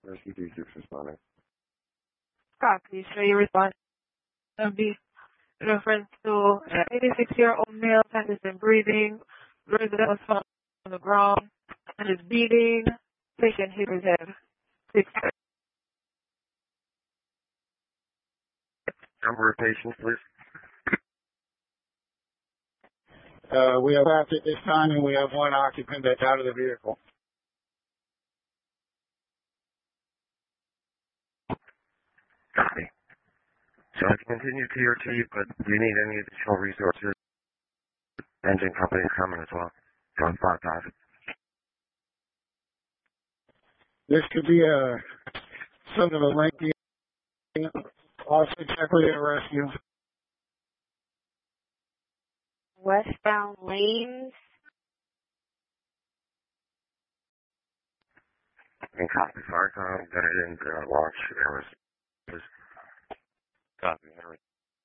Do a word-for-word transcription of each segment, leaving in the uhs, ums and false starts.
Rescue two six responding. Copy. So your response will be reference to an eighty-six-year-old male that has been breathing, resident was found on the ground, and is bleeding, patient hit his head. Six. Number of patients, please. Uh, we have left at this time, and we have one occupant that's out of the vehicle. Copy. So I can continue to your T, but do you need any additional resources? Engine company is coming as well. John five five. This could be a sort of a lengthy, also exactly a rescue. Westbound lanes. And copy. Sorry, um, that I didn't uh, launch. There was just copy. Everything.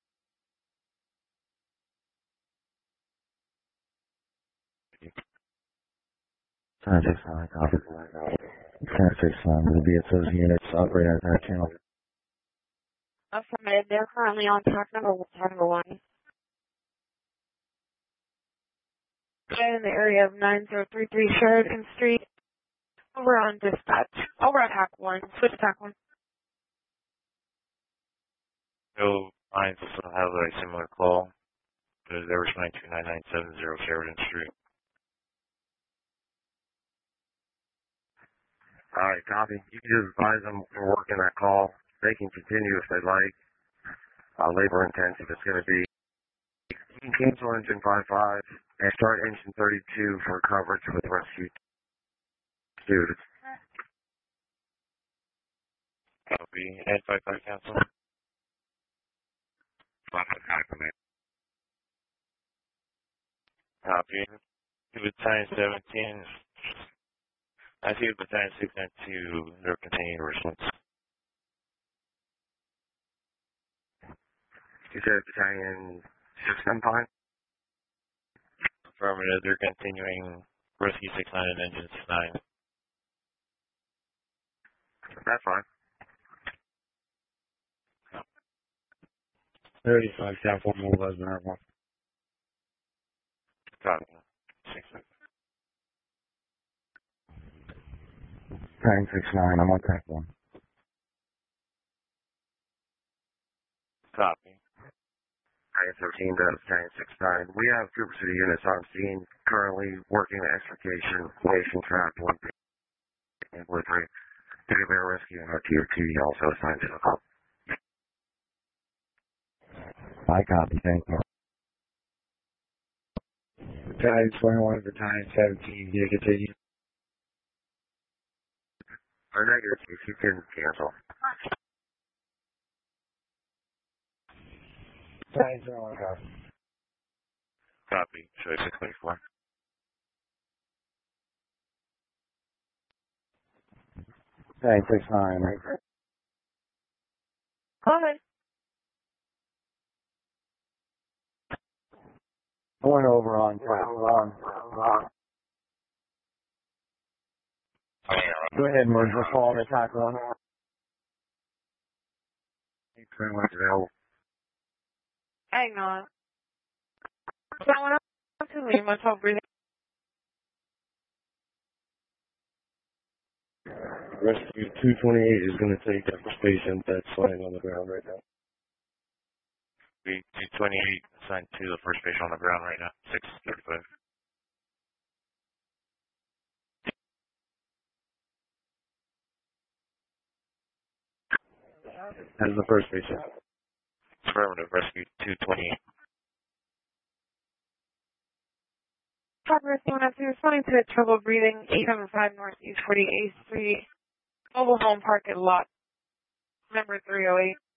Ten six nine, copy. Ten six nine. Will be at those units operating at that channel. Affirmative. They're currently on track number number one. In the area of nine zero three three Sheridan Street. Over on dispatch. Over at Hack one. Switch Hack one. No, I also have a similar call. There's Air nine two nine nine seven zero Sheridan Street. Alright, copy. You can just advise them we're working that call. They can continue if they like. Uh, labor intensive, it's going to be. You can cancel engine five five and start engine thirty-two for coverage with rescue two. Copy. And five five cancel. five five command. Copy. Battalion seventeen. I see Battalion six ninety-two. They're continuing response. You said Battalion six ninety-five? Affirmative. They're continuing rescue six nine and engine six nine. That's fine. thirty-five, South one, Mobile's Nerve one. Copy. Six nine. Battalion six nine, I'm on track one. Copy. Battalion thirteen to Battalion six nine. We have Cooper City units on scene currently working the extrication, nation trapped, one and blue three. Take Bear Rescue and our tier two also assigned to the call. I copy, thank you. Battalion twenty-one, Battalion seventeen, do you continue? Or negative, if you can cancel. Battalion twenty-one, copy. Copy. Show six twenty-four. Battalion six nine. Go ahead. Going over on track one. Go ahead, merge the call to attack one. twenty-one is available. Hang on. Someone else to leave my top breathing. Rescue two twenty-eight is going to take that patient that's laying on the ground right now. B two twenty-eight assigned to the first patient on the ground right now. six thirty-five. That's the first patient. Affirmative. Rescue two twenty-eight. Progress one after responding to trouble breathing, eight seven five Northeast forty-eighth Street, Mobile Home Park and Lot, number three oh eight.